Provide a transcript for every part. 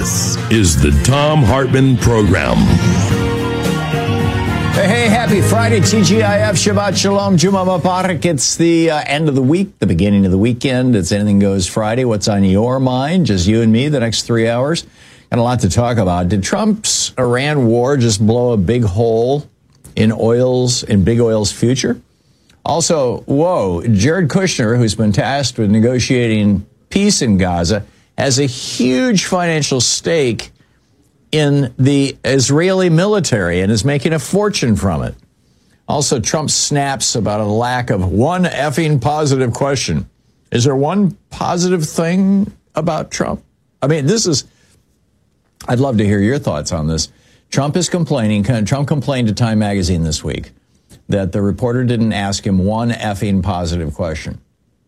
This is the Thom Hartmann Program. Hey, happy Friday, TGIF, Shabbat Shalom, Juma Mubarak. It's the end of the week, the beginning of the weekend. It's Anything Goes Friday. What's on your mind? Just you and me the next 3 hours. Got a lot to talk about. Did Trump's Iran war just blow a big hole in Big Oil's future? Also, Jared Kushner, who's been tasked with negotiating peace in Gaza, has a huge financial stake in the Israeli military and is making a fortune from it. Also, Trump snaps about a lack of one effing positive question. Is there one positive thing about Trump? I mean, I'd love to hear your thoughts on this. Trump complained to Time Magazine this week that the reporter didn't ask him one effing positive question.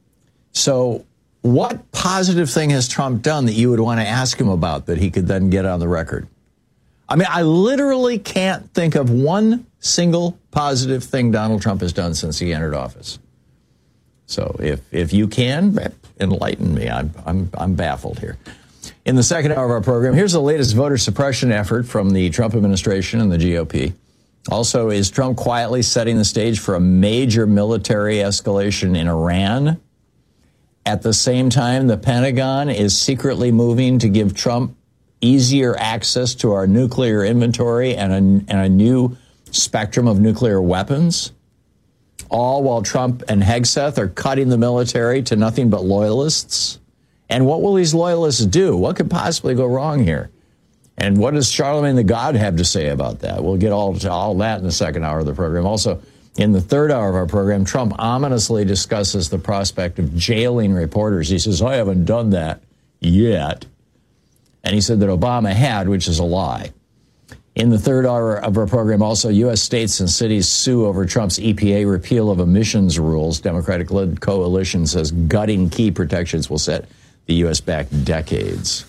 So what positive thing has Trump done that you would want to ask him about that he could then get on the record? I mean, I literally can't think of one single positive thing Donald Trump has done since he entered office. So if you can, enlighten me. I'm baffled here. In the second hour of our program, here's the latest voter suppression effort from the Trump administration and the GOP. Also, is Trump quietly setting the stage for a major military escalation in Iran? At the same time, the Pentagon is secretly moving to give Trump easier access to our nuclear inventory and a new spectrum of nuclear weapons, all while Trump and Hegseth are cutting the military to nothing but loyalists. And what will these loyalists do? What could possibly go wrong here? And what does Charlemagne the God have to say about that? We'll get all that in the second hour of the program. Also, in the third hour of our program, Trump ominously discusses the prospect of jailing reporters. He says, I haven't done that yet. And he said that Obama had, which is a lie. In the third hour of our program, also, U.S. states and cities sue over Trump's EPA repeal of emissions rules. Democratic-led coalition says gutting key protections will set the U.S. back decades.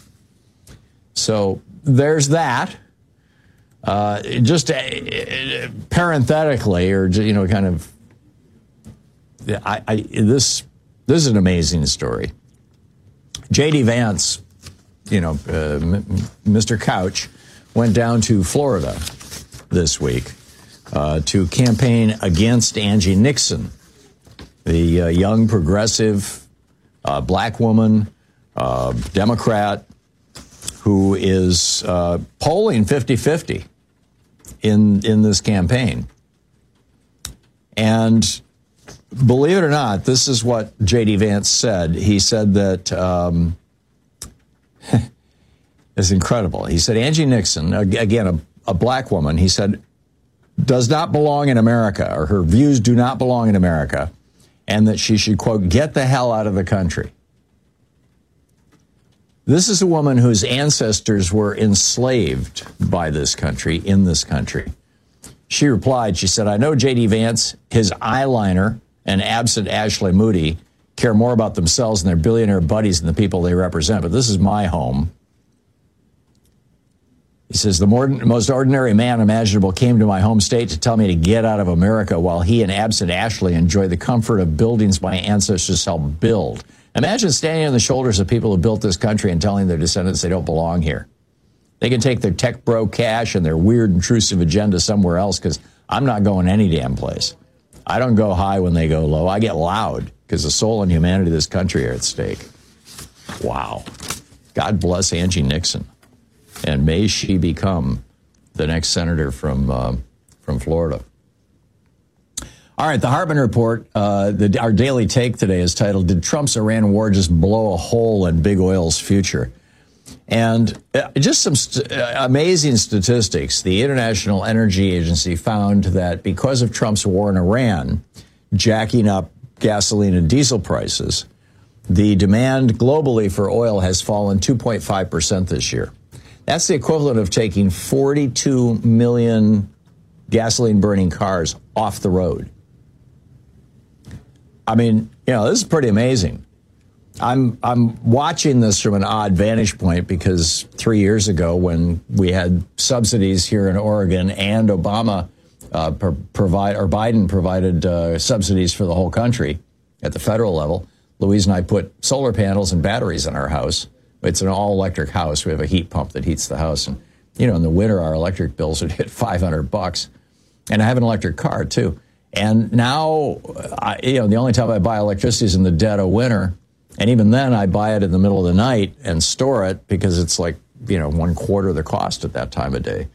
So there's that. Just parenthetically, or kind of, this is an amazing story. J.D. Vance, Mr. Couch, went down to Florida this week to campaign against Angie Nixon, the young progressive black woman, Democrat, who is polling 50-50 in this campaign. And believe it or not, this is what J.D. Vance said. He said that it's incredible. He said Angie Nixon, again, a black woman, he said, does not belong in America, or her views do not belong in America, and that she should, quote, get the hell out of the country. This is a woman whose ancestors were enslaved by this country, in this country. She replied, she said, I know J.D. Vance, his eyeliner, and absent Ashley Moody care more about themselves and their billionaire buddies than the people they represent, but this is my home. He says, the most ordinary man imaginable came to my home state to tell me to get out of America while he and absent Ashley enjoy the comfort of buildings my ancestors helped build. Imagine standing on the shoulders of people who built this country and telling their descendants they don't belong here. They can take their tech bro cash and their weird intrusive agenda somewhere else, because I'm not going any damn place. I don't go high when they go low. I get loud because the soul and humanity of this country are at stake. Wow. God bless Angie Nixon. And may she become the next senator from Florida. All right, the Hartmann Report, our daily take today is titled, Did Trump's Iran war just blow a hole in Big Oil's future? And just some amazing statistics. The International Energy Agency found that because of Trump's war in Iran, jacking up gasoline and diesel prices, the demand globally for oil has fallen 2.5% this year. That's the equivalent of taking 42 million gasoline-burning cars off the road. I mean, this is pretty amazing. I'm watching this from an odd vantage point because 3 years ago, when we had subsidies here in Oregon and Biden provided subsidies for the whole country at the federal level, Louise and I put solar panels and batteries in our house. It's an all-electric house. We have a heat pump that heats the house. And, in the winter, our electric bills would hit $500. And I have an electric car, too. And now, the only time I buy electricity is in the dead of winter. And even then, I buy it in the middle of the night and store it because it's like, 1/4 of the cost at that time of day.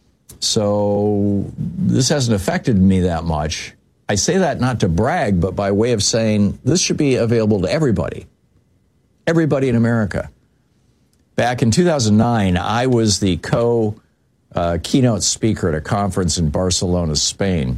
So this hasn't affected me that much. I say that not to brag, but by way of saying this should be available to everybody in America. Back in 2009, I was the keynote speaker at a conference in Barcelona, Spain,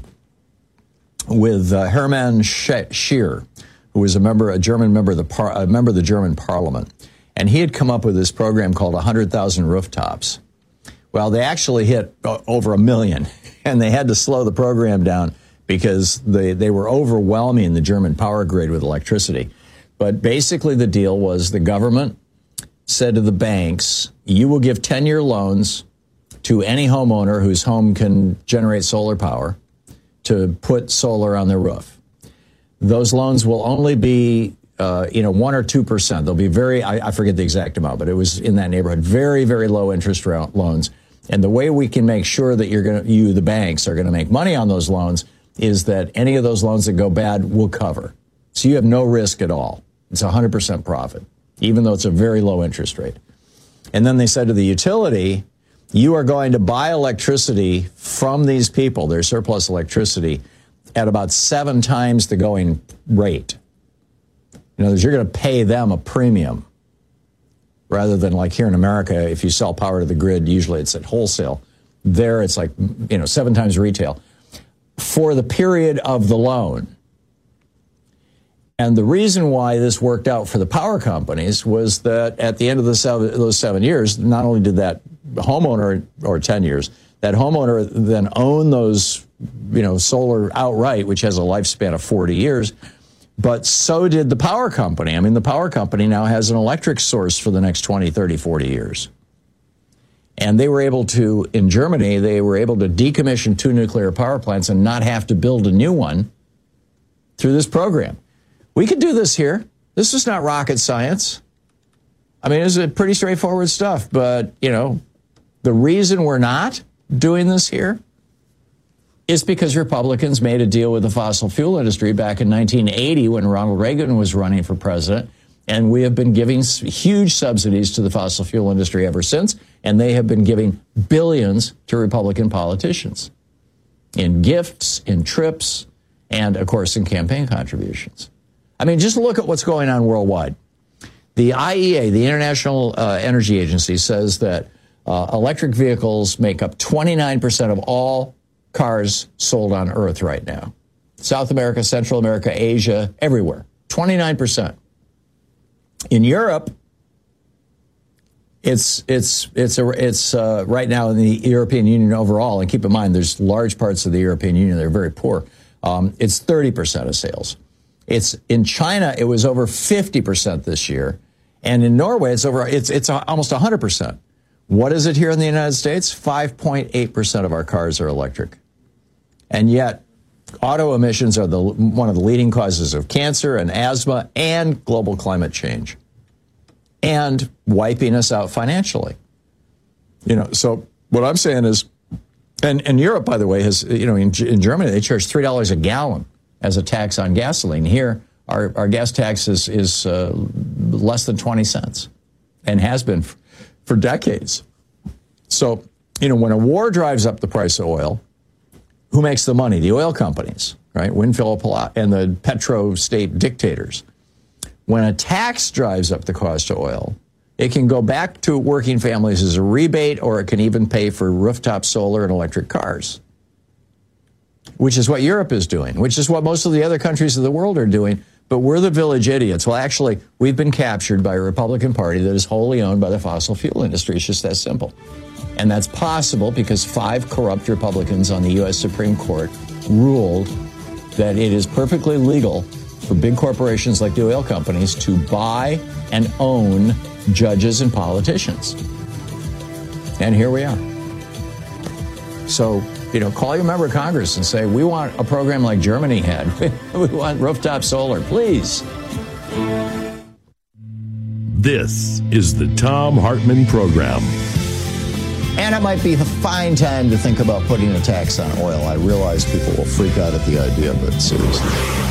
with Hermann Schier, who was a German member of the German Parliament, and he had come up with this program called 100,000 rooftops. Well, they actually hit over 1 million, and they had to slow the program down because they were overwhelming the German power grid with electricity. But basically the deal was the government said to the banks, you will give 10-year loans to any homeowner whose home can generate solar power to put solar on their roof. Those loans will only be 1 or 2%. They'll be I forget the exact amount, but it was in that neighborhood. Very, very low interest loans. And the way we can make sure that the banks are going to make money on those loans is that any of those loans that go bad will cover. So you have no risk at all. It's 100% profit, even though it's a very low interest rate. And then they said to the utility, you are going to buy electricity from these people, their surplus electricity, at about 7 times the going rate. In other words, you're going to pay them a premium rather than like here in America, if you sell power to the grid, usually it's at wholesale. There it's like, 7 times retail for the period of the loan. And the reason why this worked out for the power companies was that at the end of those 7 years, not only did that homeowner, or 10 years, that homeowner then own those, solar outright, which has a lifespan of 40 years, but so did the power company. I mean, the power company now has an electric source for the next 20, 30, 40 years. And they were able to, in Germany, decommission 2 nuclear power plants and not have to build a new one through this program. We could do this here. This is not rocket science. I mean, it's pretty straightforward stuff. But, the reason we're not doing this here is because Republicans made a deal with the fossil fuel industry back in 1980 when Ronald Reagan was running for president. And we have been giving huge subsidies to the fossil fuel industry ever since. And they have been giving billions to Republican politicians in gifts, in trips, and, of course, in campaign contributions. I mean, just look at what's going on worldwide. The IEA, the International Energy Agency, says that electric vehicles make up 29% of all cars sold on Earth right now. South America, Central America, Asia, everywhere. 29%. In Europe, it's right now in the European Union overall, and keep in mind, there's large parts of the European Union that are very poor. It's 30% of sales. It's in China, it was over 50% this year. And in Norway, it's almost 100%. What is it here in the United States? 5.8% of our cars are electric. And yet, auto emissions are one of the leading causes of cancer and asthma and global climate change, and wiping us out financially. So what I'm saying is, and Europe, by the way, has, in Germany, they charge $3 a gallon as a tax on gasoline. Here, our gas tax is less than 20 cents and has been for decades. So, when a war drives up the price of oil, who makes the money? The oil companies, right? Win, Philip, and the petro-state dictators. When a tax drives up the cost of oil, it can go back to working families as a rebate, or it can even pay for rooftop solar and electric cars, which is what Europe is doing, which is what most of the other countries of the world are doing. But we're the village idiots. Well, actually, we've been captured by a Republican Party that is wholly owned by the fossil fuel industry. It's just that simple. And that's possible because 5 corrupt Republicans on the U.S. Supreme Court ruled that it is perfectly legal for big corporations like the oil companies to buy and own judges and politicians. And here we are. So, call your member of Congress and say, we want a program like Germany had. We want rooftop solar, please. This is the Thom Hartmann Program. And it might be a fine time to think about putting a tax on oil. I realize people will freak out at the idea, but seriously.